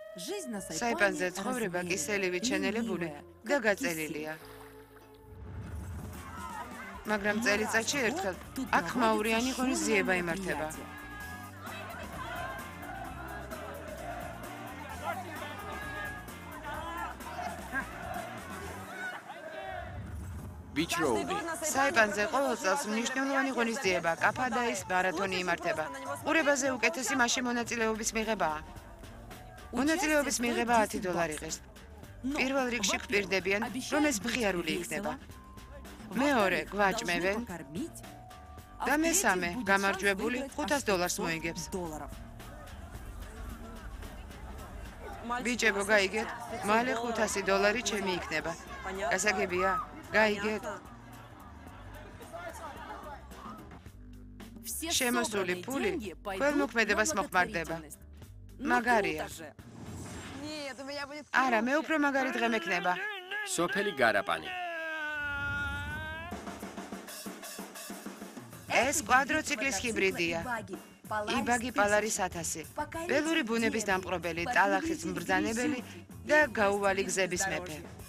საიპანზე ცხოვრება კისელივით შენელებული და გაწელილია. მაგრამ წელიწადში ერთხელ აქ ხმაურიანი ღონისძიება იმართება. საიპანზე ყოველ წელს მნიშვნელოვანი ღონისძიება კაფადაის მარათონი იმართება. ყურებაზე უკეთესი მასში მონაწილეობის მიღებაა. მონაწილეობის მიღება $10 ღირს. პირველ რიგში გვპირდებიან, რომ ეს მხიარული იქნება. მეორე გვაჭმევენ და მესამე გამარჯვებული $500 მოიგებს. ბიჭებო, გაიგეთ, მალე $500 ჩემი იქნება. გასაგებია? გაიგეთ? შემოსული ფული ქველმოქმედებას მოხმარდება. მაგარია. არა, მე უფრო მაგარი დღე მექნება. სოფელი გარაპანი. ეს კვადროციკლის ჰიბრიდია. იბაგი პალარის 1000. ველური ბუნების დამპყრობელი, ტალახის მბრძანებელი და გაუვალი გზების მეფე.